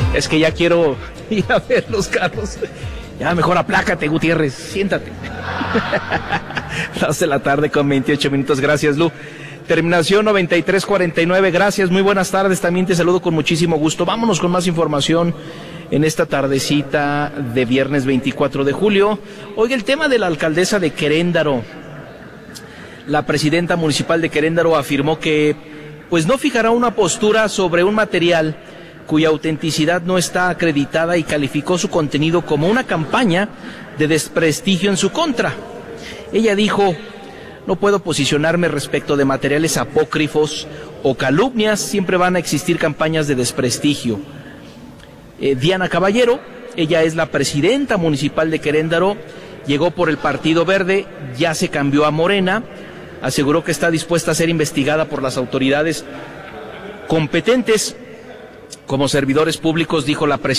Es que ya quiero ir a ver los carros. Ya mejor aplácate, Gutiérrez, siéntate. 2 de la tarde con 28 minutos, gracias, Lu. Terminación 9349, gracias, muy buenas tardes, también te saludo con muchísimo gusto. Vámonos con más información en esta tardecita de viernes 24 de julio. Oiga, el tema de la alcaldesa de Queréndaro. La presidenta municipal de Queréndaro afirmó que pues no fijará una postura sobre un material cuya autenticidad no está acreditada y calificó su contenido como una campaña de desprestigio en su contra. Ella dijo: no puedo posicionarme respecto de materiales apócrifos o calumnias, siempre van a existir campañas de desprestigio. Diana Caballero, ella es la presidenta municipal de Queréndaro, llegó por el Partido Verde, ya se cambió a Morena, aseguró que está dispuesta a ser investigada por las autoridades competentes. Como servidores públicos, dijo la presidenta,